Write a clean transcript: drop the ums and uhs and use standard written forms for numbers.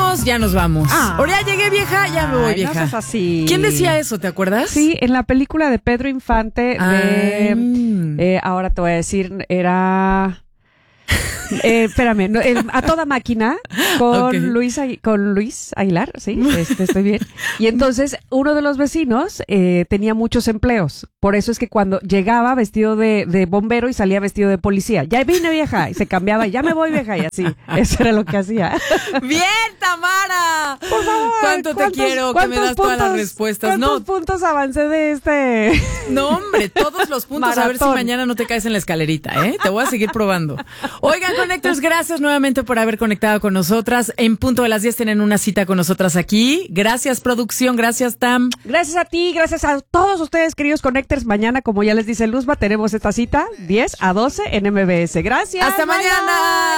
vamos, ya nos vamos. Ahora ya llegué, vieja, ya me voy, vieja. No seas así. ¿Quién decía eso, te acuerdas? Sí, en la película de Pedro Infante ahora te voy a decir, era... espérame, A Toda Máquina con Luis Aguilar, sí, estoy bien. Y entonces uno de los vecinos tenía muchos empleos. Por eso es que cuando llegaba vestido de bombero y salía vestido de policía, ya vine, vieja, y se cambiaba, ya me voy, vieja, y así. Eso era lo que hacía. Bien, Tamara. Por favor. ¿Cuánto te quiero que me das todas las respuestas? ¿Cuántos puntos avancé de este? No, hombre, todos los puntos. Maratón. A ver si mañana no te caes en la escalerita, ¿eh? Te voy a seguir probando. Oigan, Connectors, gracias nuevamente por haber conectado con nosotras. En punto de las 10 tienen una cita con nosotras aquí. Gracias, producción. Gracias, Tam. Gracias a ti, gracias a todos ustedes, queridos Connectors. Mañana, como ya les dice Luzma, tenemos esta cita 10 a 12 en MBS. Gracias. Hasta mañana.